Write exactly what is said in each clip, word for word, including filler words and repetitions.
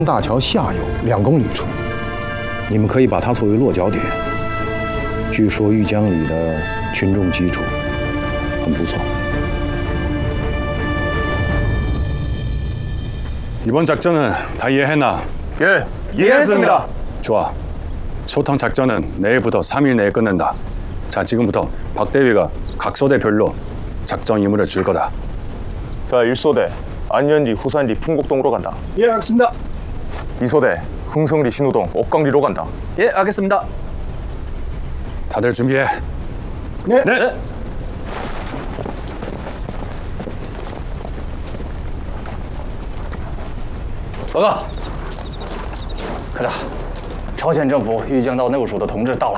大桥下游两公里处，你们可以把它作为落脚点。据说玉江里的群众基础很不错。 이번 작전은 다 이해했나? 예, 이해했습니다. 좋아. 소탕 작전은 내일부터 삼 일 내에 끝낸다. 자, 지금부터 박 대위가 각 소대별로 작전 임무를 줄 거다. 자, 일 소대 안현리, 후산리, 풍곡동으로 간다. 예, 알겠습니다. 이 소대 흥성리, 신호동, 옥강리로 간다. 예, 알겠습니다. 다들 준비해. 네. 네. 报告，科长，朝鲜政府预警到内务署的同志到了。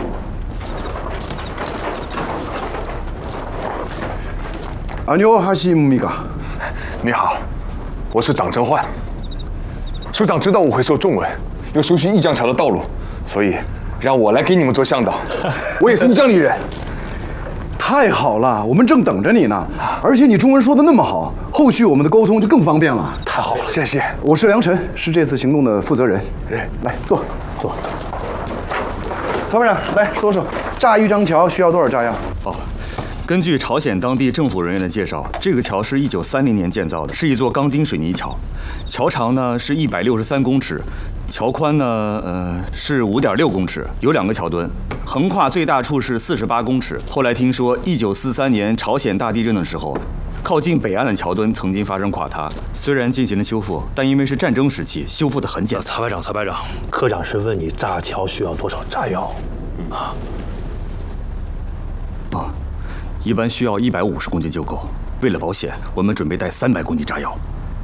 안녕하십니까？ 你好，我是长成焕。署长知道我会说中文，又熟悉玉江桥的道路，所以让我来给你们做向导。我也是玉江里人。 太好了，我们正等着你呢。而且你中文说的那么好，后续我们的沟通就更方便了。 太好了，谢谢。 我是梁晨，是这次行动的负责人。来坐坐。曹班长，来说说炸玉江桥需要多少炸药？ 哦，根据朝鲜当地政府人员的介绍，这个桥是一九三零年建造的，是一座钢筋水泥桥，桥长呢是一百六十三公尺。 桥宽呢，呃，是五点六公尺，有两个桥墩，横跨最大处是四十八公尺。后来听说，一九四三年朝鲜大地震的时候，靠近北岸的桥墩曾经发生垮塌，虽然进行了修复，但因为是战争时期，修复的很简单。 曹排长，曹排长，科长是问你炸桥需要多少炸药？啊？ 啊，一般需要一百五十公斤就够。为了保险，我们准备带三百公斤炸药。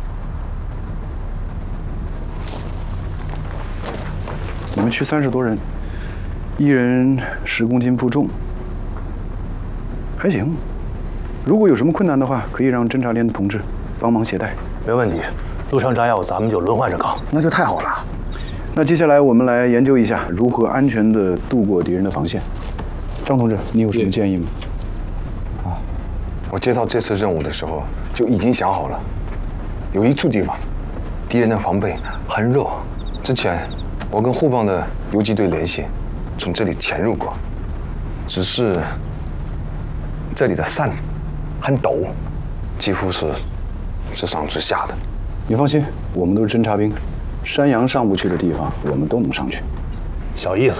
你们去三十多人，一人十公斤负重，还行。如果有什么困难的话，可以让侦察连的同志帮忙携带。 没问题，路上炸药咱们就轮换着扛。 那就太好了。那接下来我们来研究一下如何安全地度过敌人的防线。张同志，你有什么建议吗？ 啊，我接到这次任务的时候就已经想好了，有一处地方，敌人的防备很弱，之前。 我跟沪帮的游击队联系，从这里潜入过，只是这里的山很陡，几乎是直上直下的。 你放心，我们都是侦察兵，山羊上不去的地方，我们都能上去。 小意思。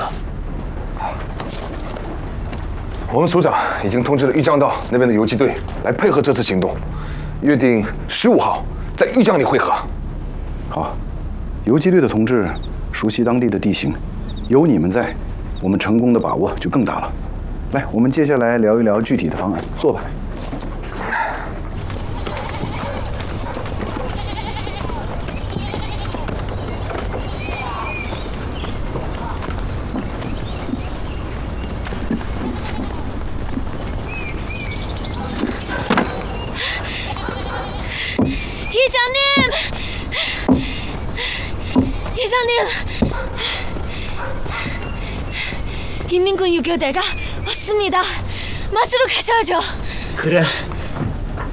我们署长已经通知了玉江道那边的游击队来配合这次行动，约定十五号在玉江里会合。 好，游击队的同志。 熟悉当地的地形，有你们在，我们成功的把握就更大了。来，我们接下来聊一聊具体的方案，坐吧。 이장님! 이장님! 인민군 유교대가 왔습니다. 맞으러 가셔야죠. 그래.